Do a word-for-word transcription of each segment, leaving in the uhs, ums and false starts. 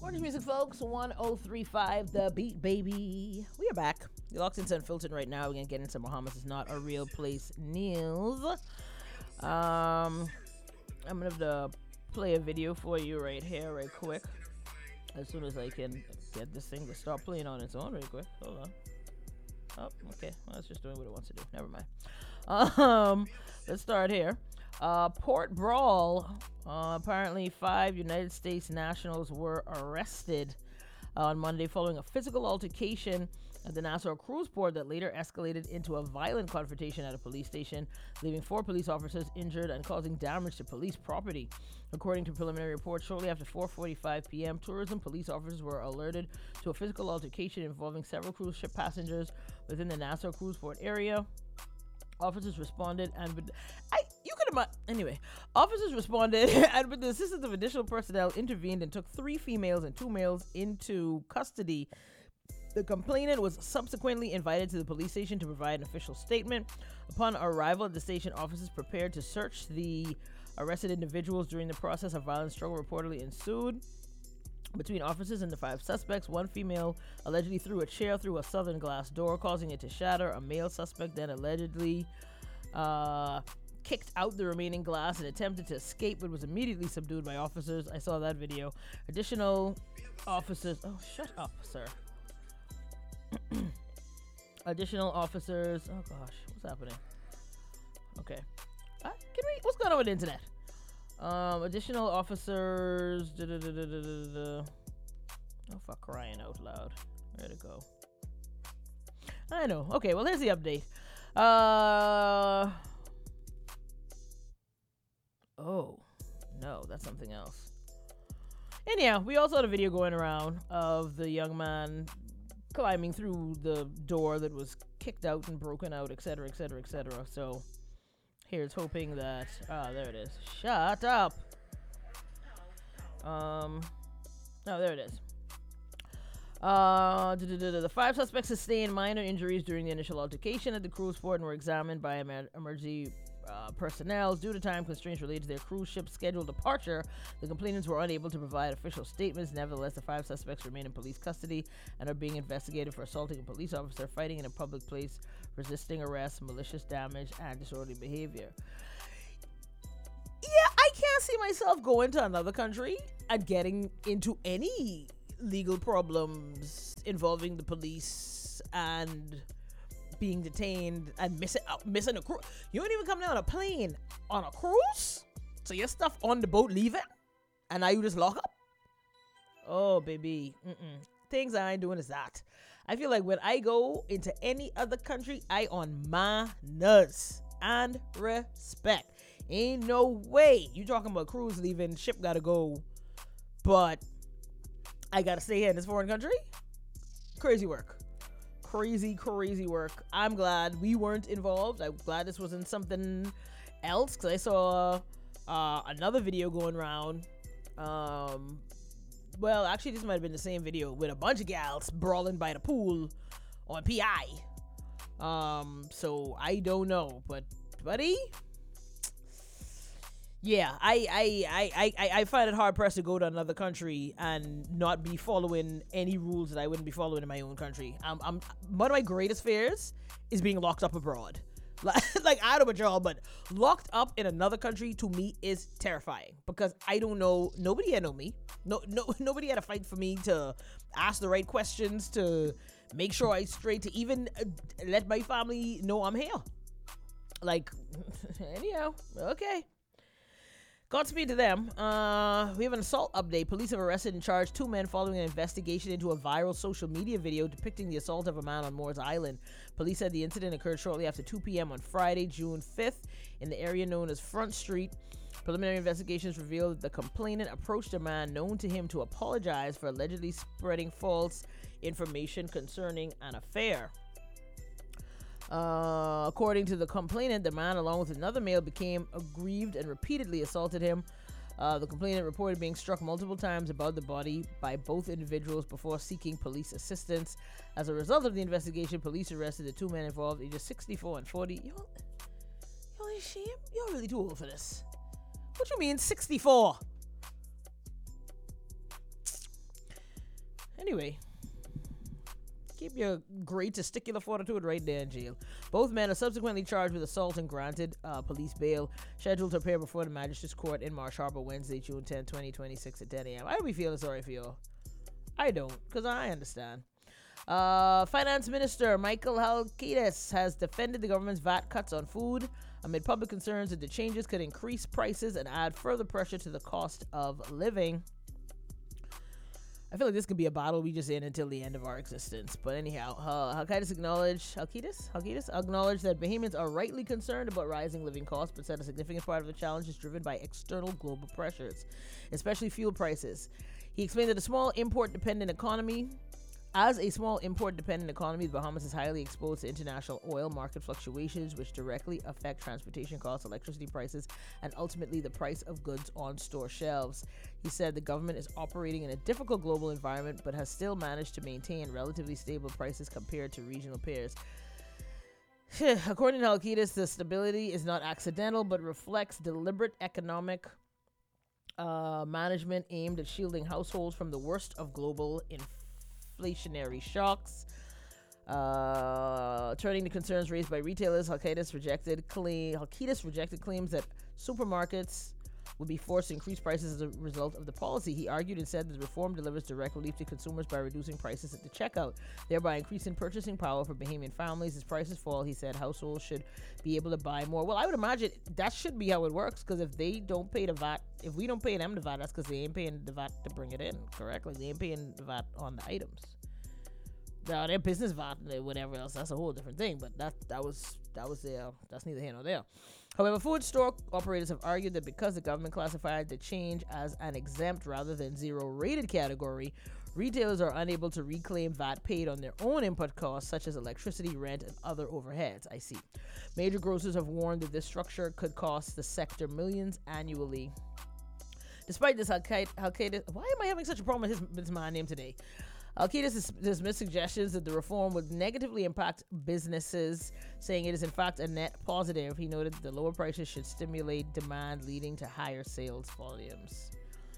Orange Music, folks. one oh three point five The Beat, baby. We are back. You're locked into Unfiltered right now. We're going to get into Bahamas is not a real place news. Um, I'm going to have to play a video for you right here, right quick. As soon as I can get this thing to start playing on its own, right quick. Hold on. Oh, okay. Well, it's just doing what it wants to do. Never mind. Um, let's start here. Uh, Port Brawl. Uh, apparently, five United States nationals were arrested on Monday following a physical altercation at the Nassau Cruise Port that later escalated into a violent confrontation at a police station, leaving four police officers injured and causing damage to police property. According to preliminary reports, shortly after four forty-five p.m., tourism police officers were alerted to a physical altercation involving several cruise ship passengers within the Nassau Cruise Port area. Officers responded and with, I you could have anyway. Officers responded and with the assistance of additional personnel intervened and took three females and two males into custody. The complainant was subsequently invited to the police station to provide an official statement. Upon arrival at the station, officers prepared to search the arrested individuals. During the process, a violent struggle reportedly ensued between officers and the five suspects. One female allegedly threw a chair through a southern glass door, causing it to shatter. A male suspect then allegedly uh, kicked out the remaining glass and attempted to escape, but was immediately subdued by officers. I saw that video. Additional officers... Oh, shut up, sir. Additional officers... Oh, gosh. What's happening? Okay. Uh, can we... What's going on with the internet? Um, additional officers. Da, da, da, da, da, da, da. Oh, for crying out loud. Where'd it go? I know. Okay, well, here's the update. Uh. Oh, no, that's something else. Anyhow, we also had a video going around of the young man climbing through the door that was kicked out and broken out, et cetera, et cetera, et cetera. So. Here's hoping that... Ah, there it is. Shut up! Um... Oh, there it is. Uh, the five suspects sustained minor injuries during the initial altercation at the cruise port and were examined by emer- emergency uh, personnel. Due to time constraints related to their cruise ship's scheduled departure, the complainants were unable to provide official statements. Nevertheless, the five suspects remain in police custody and are being investigated for assaulting a police officer, fighting in a public place, resisting arrest, malicious damage, and disorderly behavior. Yeah, I can't see myself going to another country and getting into any legal problems involving the police and being detained and missing uh, missing a cruise. You don't even come down on a plane on a cruise, so your stuff on the boat leaving, and now you just lock up. Oh, baby, Mm-mm. Things I ain't doing is that. I feel like when I go into any other country, I on manners and respect. Ain't no way you talking about cruise leaving, ship gotta go, but I gotta stay here in this foreign country? Crazy work. Crazy, crazy work. I'm glad we weren't involved. I'm glad this wasn't something else, because I saw uh, another video going around. Um, well, actually, this might have been the same video with a bunch of gals brawling by the pool on P I. Um, so I don't know, but buddy, yeah, I I, I, I I find it hard pressed to go to another country and not be following any rules that I wouldn't be following in my own country. Um, I'm one of my greatest fears is being locked up abroad. Like, like I don't know about y'all, but locked up in another country to me is terrifying because I don't know. Nobody had know me. No, no, nobody had to fight for me to ask the right questions, to make sure I straight, to even uh, let my family know I'm here. Like, anyhow, okay. Godspeed to them. Uh, we have an assault update. Police have arrested and charged two men following an investigation into a viral social media video depicting the assault of a man on Moores Island. Police said the incident occurred shortly after two p.m. on Friday, June fifth, in the area known as Front Street. Preliminary investigations revealed that the complainant approached a man known to him to apologize for allegedly spreading false information concerning an affair. Uh, according to the complainant, the man, along with another male, became aggrieved and repeatedly assaulted him. Uh, the complainant reported being struck multiple times above the body by both individuals before seeking police assistance. As a result of the investigation, police arrested the two men involved, ages sixty-four and forty. Y'all, y'all ain't shame? Y'all really too old for this. What you mean, sixty-four? Anyway, keep your great testicular fortitude right there in jail. Both men are subsequently charged with assault and granted uh, police bail, scheduled to appear before the magistrate's court in Marsh Harbor Wednesday, June tenth, twenty twenty-six at ten a.m. I don't be feeling sorry for y'all. I don't, because I understand. Uh, Finance Minister Michael Halkitis has defended the government's V A T cuts on food amid public concerns that the changes could increase prices and add further pressure to the cost of living. I feel like this could be a battle we just in until the end of our existence. But anyhow, uh, Halkitis acknowledged, Halkitis? Halkitis acknowledged that Bahamians are rightly concerned about rising living costs, but said a significant part of the challenge is driven by external global pressures, especially fuel prices. He explained that a small import-dependent economy, as a small import-dependent economy, the Bahamas is highly exposed to international oil market fluctuations, which directly affect transportation costs, electricity prices, and ultimately the price of goods on store shelves. He said the government is operating in a difficult global environment, but has still managed to maintain relatively stable prices compared to regional peers. According to Halkitis, the stability is not accidental, but reflects deliberate economic uh, management aimed at shielding households from the worst of global inflation. Inflationary shocks. Uh, turning to concerns raised by retailers, Halkitis rejected claim Halkitis rejected claims that supermarkets would be forced to increase prices as a result of the policy. He argued and said that the reform delivers direct relief to consumers by reducing prices at the checkout, thereby increasing purchasing power for Bahamian families. As prices fall, he said households should be able to buy more. Well, I would imagine that should be how it works, because if they don't pay the V A T, if we don't pay them the V A T, that's because they ain't paying the V A T to bring it in, correct? Like, they ain't paying the V A T on the items. Now, their business V A T, whatever else, that's a whole different thing, but that that was that was their, that's neither here nor there. However, food store operators have argued that because the government classified the change as an exempt rather than zero-rated category, retailers are unable to reclaim V A T paid on their own input costs, such as electricity, rent, and other overheads. I see. Major grocers have warned that this structure could cost the sector millions annually. Despite this, Halkitis, why am I having such a problem with his, his my name today? Halkitis has dismissed suggestions that the reform would negatively impact businesses, saying it is in fact a net positive. He noted that the lower prices should stimulate demand, leading to higher sales volumes.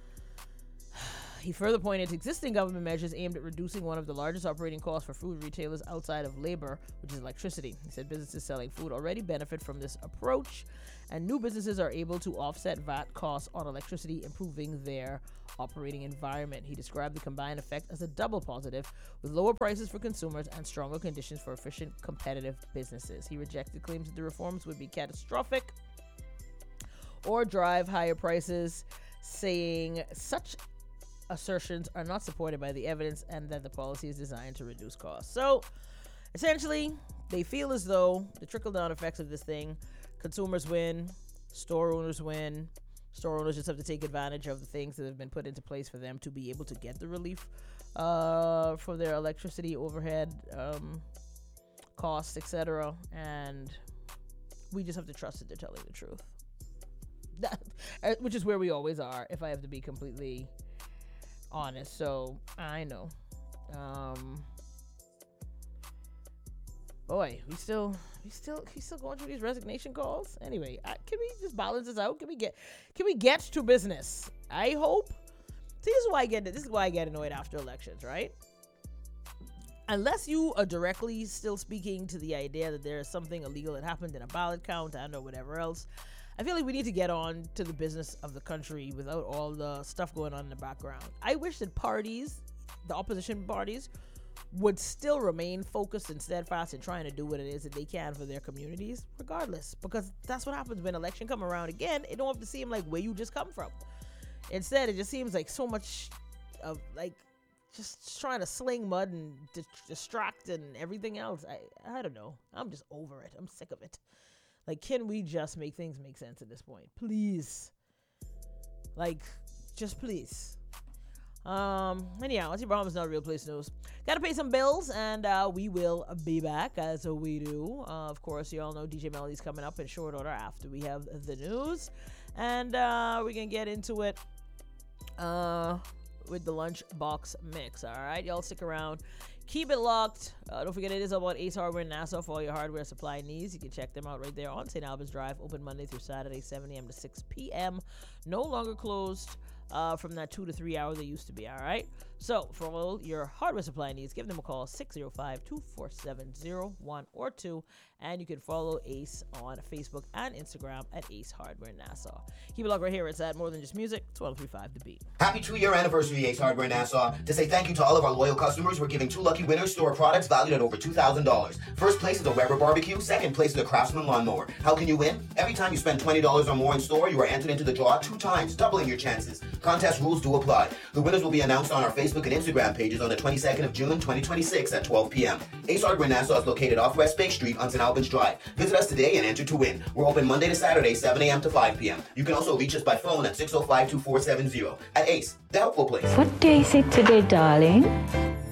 He further pointed to existing government measures aimed at reducing one of the largest operating costs for food retailers outside of labor, which is electricity. He said businesses selling food already benefit from this approach, and new businesses are able to offset V A T costs on electricity, improving their operating environment. He described the combined effect as a double positive, with lower prices for consumers and stronger conditions for efficient, competitive businesses. He rejected claims that the reforms would be catastrophic or drive higher prices, saying such assertions are not supported by the evidence and that the policy is designed to reduce costs. So essentially, they feel as though the trickle-down effects of this thing, consumers win, store owners win. Store owners just have to take advantage of the things that have been put into place for them to be able to get the relief uh, for their electricity overhead um, costs, et cetera. And we just have to trust that they're telling the truth. That, which is where we always are, if I have to be completely honest. So I know. Um, boy, we still, we still, we still going through these resignation calls. Anyway, I, can we just balance this out? Can we get, can we get to business? I hope. See, this is why I get this is why I get annoyed after elections, right? Unless you are directly still speaking to the idea that there is something illegal that happened in a ballot count and or whatever else, I feel like we need to get on to the business of the country without all the stuff going on in the background. I wish that parties, the opposition parties, would still remain focused and steadfast in trying to do what it is that they can for their communities, regardless. Because that's what happens when election come around again. It don't have to seem like where you just come from. Instead, it just seems like so much of like just trying to sling mud and di- distract and everything else. I, I don't know. I'm just over it. I'm sick of it. Like, can we just make things make sense at this point? Please. Like, just please. Um, anyhow, Auntie Bahamas Not a Real Place News. Gotta pay some bills, and uh, we will be back, as we do. Uh, of course, you all know D J Melody's coming up in short order after we have the news. And uh, we're gonna get into it uh, with the lunchbox mix, all right? Y'all stick around. Keep it locked. Uh, don't forget, it is about Ace Hardware in Nassau for all your hardware supply needs. You can check them out right there on Saint Albans Drive. Open Monday through Saturday, seven a.m. to six p.m. No longer closed uh, from that two to three hours they used to be. All right. So for all your hardware supply needs, give them a call, six oh five, two four seven, oh one or two. And you can follow Ace on Facebook and Instagram at Ace Hardware Nassau. Keep it locked right here. It's at More Than Just Music, twelve thirty-five The Beat. Happy two-year anniversary, Ace Hardware Nassau. To say thank you to all of our loyal customers, we're giving two lucky winners store products valued at over two thousand dollars. First place is a Weber barbecue. Second place is a Craftsman lawnmower. How can you win? Every time you spend twenty dollars or more in store, you are entered into the draw two times, doubling your chances. Contest rules do apply. The winners will be announced on our Facebook and Instagram pages on the twenty-second of June, twenty twenty-six at twelve p.m. Ace Hardware Nassau is located off West Bay Street on Saint Albans Drive. Visit us today and enter to win. We're open Monday to Saturday, seven a.m. to five p.m. You can also reach us by phone at six oh five, two four seven oh. At Ace, the helpful place. What day is it today, darling?